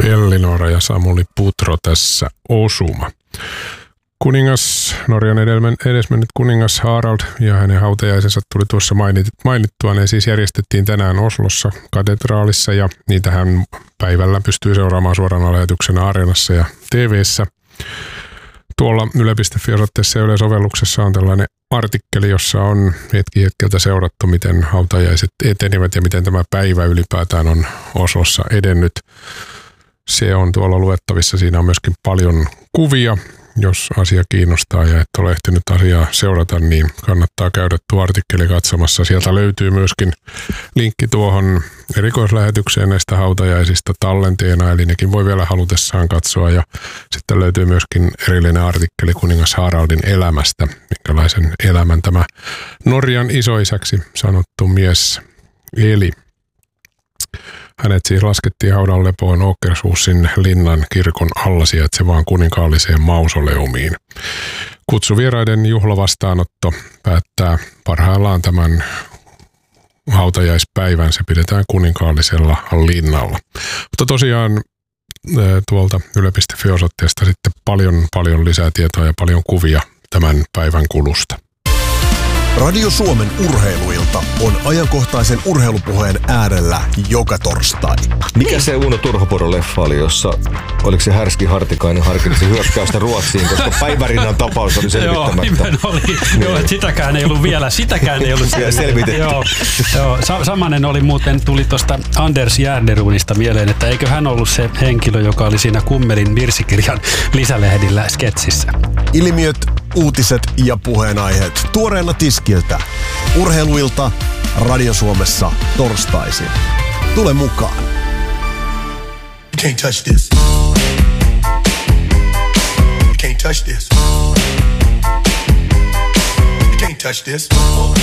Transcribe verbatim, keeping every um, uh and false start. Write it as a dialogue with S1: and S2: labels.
S1: Ellinora ja Samuli Putro tässä osuma. Kuningas, Norjan edesmennyt kuningas Harald ja hänen hautajaisensa tuli tuossa mainittua. Ne siis järjestettiin tänään Oslossa katedraalissa ja niitähän päivällä pystyy seuraamaan suorana lähetyksenä Areenassa ja T V:ssä. Tuolla yle piste fi-osoitteessa ja Yle-sovelluksessa on tällainen artikkeli, jossa on hetki hetkeltä seurattu, miten hautajaiset etenivät ja miten tämä päivä ylipäätään on Oslossa edennyt. Se on tuolla luettavissa. Siinä on myöskin paljon kuvia. Jos asia kiinnostaa ja et ole ehtinyt asiaa seurata, niin kannattaa käydä tuo artikkeli katsomassa. Sieltä löytyy myöskin linkki tuohon erikoislähetykseen näistä hautajaisista tallenteena, eli nekin voi vielä halutessaan katsoa. Ja sitten löytyy myöskin erillinen artikkeli kuningas Haraldin elämästä, minkälaisen elämän tämä Norjan isoisäksi sanottu mies eli. Hänet siis laskettiin haudan lepoon Åkershusin linnan kirkon alla sijaitsevaan kuninkaalliseen mausoleumiin. Kutsuvieraiden juhlavastaanotto päättää parhaillaan tämän hautajaispäivän. Se pidetään kuninkaallisella linnalla. Mutta tosiaan tuolta yle piste fi-osoitteesta sitten paljon, paljon lisää tietoa ja paljon kuvia tämän päivän kulusta.
S2: Radio Suomen urheiluilta on ajankohtaisen urheilupuheen äärellä joka torstai.
S3: Mikä se Uno Turhopuro-leffa oli, jossa oliko se Härski Hartikainen harkitsi hyökkäystä Ruotsiin, koska Päivärinnan tapaus oli selvittämättä.
S4: Joo, nimen oli. Niin. Joo, sitäkään ei ollut vielä, sitäkään ei ollut
S3: selvitetty.
S4: Joo, joo. Sa- samanen oli muuten, tuli tuosta Anders Järderunista mieleen, että eikö hän ollut se henkilö, joka oli siinä Kummelin virsikirjan lisälehdillä sketsissä.
S2: Ilmiöt, uutiset ja puheenaiheet tuoreena tiskiltä. Urheiluilta Radio Suomessa torstaisin. Tule mukaan.
S5: You can't touch this. You can't touch this. You can't touch this.